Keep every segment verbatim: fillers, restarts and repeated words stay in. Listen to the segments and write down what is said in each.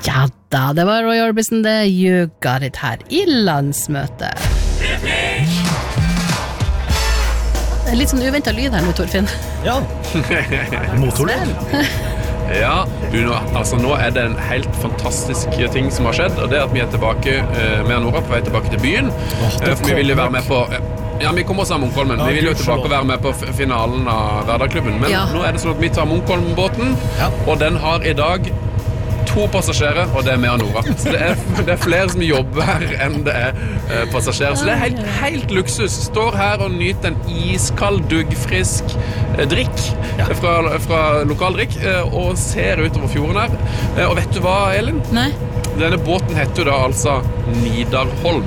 Ja da, det var Roy Orbison, det You Got It her i landsmøtet. Det er litt sånn uventet lyd her nå, Torfinn. Ja, motorlyd. Ja, du, nå, altså nå er det en helt fantastisk ting som har skjedd, og det er at vi er tilbake eh, med Nora på vei tilbake til byen. Åh, det for vi vil jo være med på... Ja, vi kommer oss av Munkholmen. Ja, vi vil jo Gud, tilbake så. og være med på f- finalen av Hverdagsklubben. Men Ja. nå er det sånn at vi tar Munkholmen-båten, Ja. og den har i dag to passasjerer, og det er med Nora. Så det er, det er flere som jobber her enn det er eh, passasjerer. Så det er helt, helt luksus. Står her og nyter en iskald, duggfrisk eh, drikk Ja. fra, fra lokal drikk, eh, og ser utover fjorden her. Eh, og vet du hva, Elin? Nei? Denne båten heter jo da altså Nidarholm.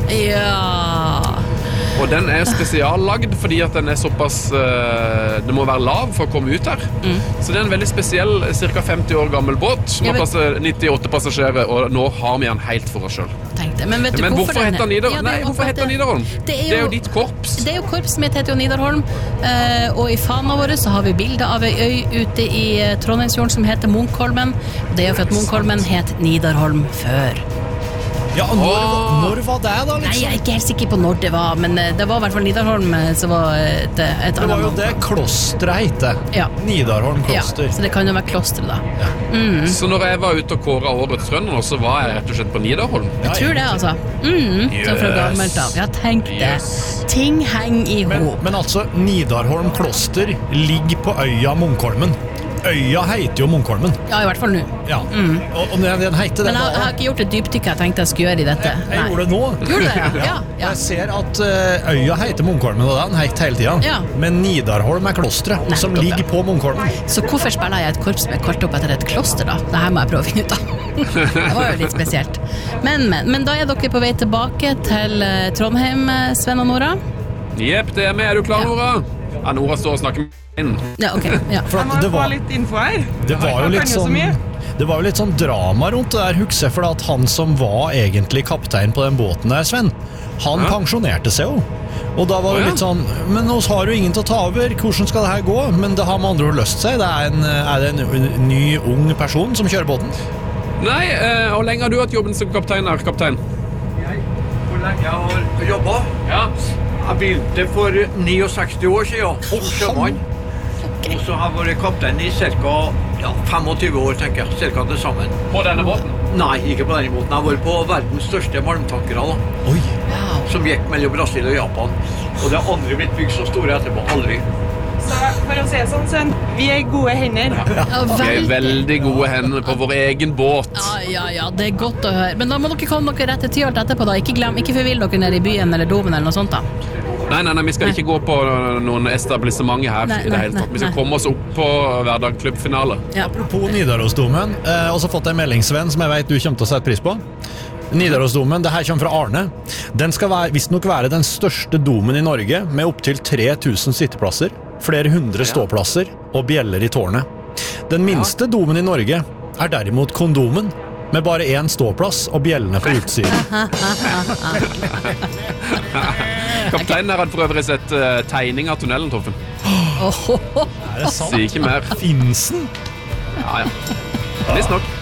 Ja. Og den er spesiallagd fordi at den er såpass uh, det må være lav for å komme ut her. Mm. Så det er en veldig spesiell, cirka femti år gammel båt som Ja, har men- plass til nittiåtte passasjerer, og nå har vi den helt for oss selv. Tenkte. Men vet du Men hvorfor, hvorfor heter den den Nidarholm? Ja, det er Nei, jo hvorfor akkurat heter den Nidarholm? Det er jo, Det er jo ditt korps. Det er jo korpset mitt heter jo Nidarholm, eh, og i fana våre så har vi bilder av ei øy ute i eh, Trondheimsfjorden som heter Munkholmen. Det er jo for at Munkholmen het Nidarholm før. Ja, når, når var det da, Nei, liksom? jeg er ikke helt sikker på når det var, men eh, det var i hvert fall Nidarholm eh, som var et, et Det var jo navn. det klostret heter. Ja. Nidarholm Ja, kloster. så det kan jo være klosteret da. Så når jeg var ute og kåret årets trønder, så var jeg rett og slett på Nidarholm. Ja, Jeg tror det, altså. Mm, det er fra Yes. gammelt av. Ja, tenk det. Yes. Ting henger i Men, hop. men altså, Nidarholm kloster ligger på øya Munkholmen. Øya heter jo Munkholmen. Ja, i hvert fall nå. Ja. Og, og den, den heter det Men jeg, jeg har ikke gjort et dypdykk jeg tenkte jeg skulle gjøre i dette. Jeg gjorde det nå. Gjorde du det? Ja, ja, ja. Jeg ser at uh, øya heter Munkholmen, og den heter hele tiden. Ja. Men Nidarholm er klostret, Nettopp som det. ligger på Munkholmen. Så hvorfor spiller jeg et korps med kalt opp etter et kloster da? Det her må jeg prøve å finne ut av. Det var jo litt spesielt. Men, men, men da er dere på vei tilbake til eh, Trondheim, eh, Sven og Nora? Jepp, det er med. Er du klar, Ja. Nora? Ja, Nora står og snakker med inn. Ja, ok. Ja. For Jeg må at det få var, litt info her. det var jo Jeg litt kan jo så sånn mye. Det var jo litt sånn drama rundt det der, husker jeg, for at han som var egentlig kaptein på den båten der, Sven, han Ja. pensjonerte seg jo. Og da var det Å, ja. litt sånn, men oss har jo ingen til å ta over, hvordan skal det her gå? Men det har med andre ord løst seg, det er, en, er det en ny, ung person som kjører båten? Nei, eh, hvor lenge har du hatt jobben som kaptein her, kaptein? Hvor lenge jeg har jobbet? Ja. Jeg begynte for sekstini år siden som sjømann. Og så har jeg vært kaptein i cirka ja, tjuefem år, tenker jeg, cirka til sammen. På denne båten? Nei, ikke på denne måten. Jeg har vært på verdens største malmtankere, da, Oi, Wow. som gikk mellom Brasil og Japan. Og det har aldri blitt bygd så store etterpå. Aldri. Så for å si det sånn, Sven, vi er i gode hender. Ja, Vi er veldig. veldig gode hender på vår egen båt. Ja, ja, ja, det er godt å høre. Men da må dere komme dere rett til Tyholt etterpå da. Ikke glem, ikke forvill dere ned i byen eller domen eller noe sånt da. Nei, nei, nei, vi skal ikke gå på noen etablissementer her Nei, i det nei, hele tatt. Vi skal nei. komme oss opp på Hverdagsklubbfinale. Ja. apropos Nidarosdomen, eh, og så fått en meldingsvenn som jeg vet du kommer til å sette pris på. Nidarosdomen, det her kommer fra Arne. Den skal være, visst nok være den største domen i Norge, med opp til tre tusen sitteplasser, flere hundre ståplasser og bjeller i tårnet. Den minste domen i Norge er derimot kondomen, med bare én ståplass og bjellene på utsiden. Kapteinen her hadde for øvrig sett eh, tegning av tunnelen, Torfen. Åh, Er det sant? Sier ikke mer. Finnes den? Ja, ja. Visst nok.